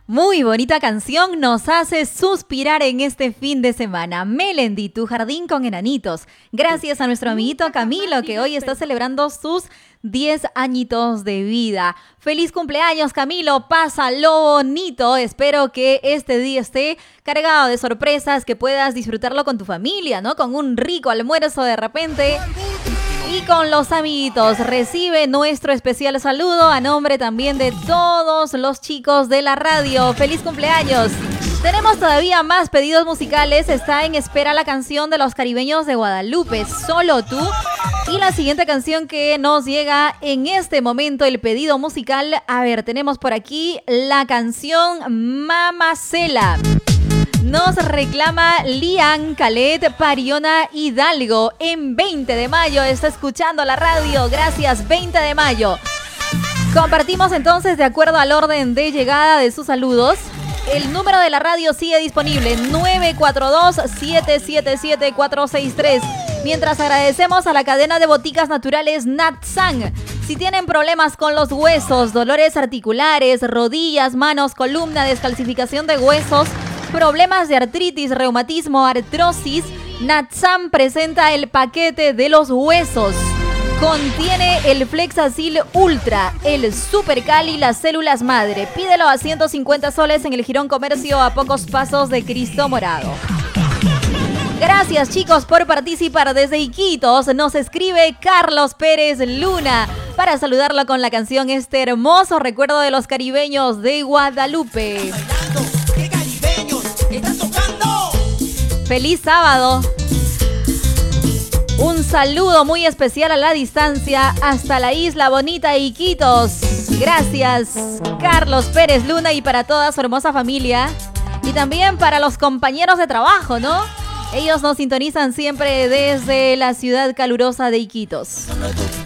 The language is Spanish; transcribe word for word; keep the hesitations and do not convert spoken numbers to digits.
Muy bonita canción nos hace suspirar en este fin de semana. Melendi, Tu jardín con enanitos. Gracias a nuestro amiguito Camilo, que hoy está celebrando sus diez añitos de vida. Feliz cumpleaños, Camilo. Pásalo bonito. Espero que este día esté cargado de sorpresas, que puedas disfrutarlo con tu familia, ¿no? Con un rico almuerzo de repente. Y con los amiguitos, recibe nuestro especial saludo a nombre también de todos los chicos de la radio. ¡Feliz cumpleaños! Tenemos todavía más pedidos musicales. Está en espera la canción de los caribeños de Guadalupe, Solo Tú. Y la siguiente canción que nos llega en este momento, el pedido musical. A ver, tenemos por aquí la canción Mamacela. Nos reclama Lian Calet Pariona Hidalgo. En veinte de mayo está escuchando la radio. Gracias, veinte de mayo. Compartimos entonces de acuerdo al orden de llegada de sus saludos. El número de la radio sigue disponible, nueve cuatro dos, siete siete siete, cuatro seis tres. Mientras agradecemos a la cadena de boticas naturales Natsan. Si tienen problemas con los huesos, dolores articulares, rodillas, manos, columna, descalcificación de huesos, problemas de artritis, reumatismo, artrosis, Natsan presenta el paquete de los huesos. Contiene el Flexacil Ultra, el Super Cali y las células madre. Pídelo a ciento cincuenta soles en el Girón Comercio a pocos pasos de Cristo Morado. Gracias, chicos, por participar. Desde Iquitos nos escribe Carlos Pérez Luna para saludarlo con la canción Este hermoso recuerdo de los caribeños de Guadalupe. ¡Feliz sábado! Un saludo muy especial a la distancia hasta la isla bonita Iquitos. Gracias, Carlos Pérez Luna, y para toda su hermosa familia. Y también para los compañeros de trabajo, ¿no? Ellos nos sintonizan siempre desde la ciudad calurosa de Iquitos.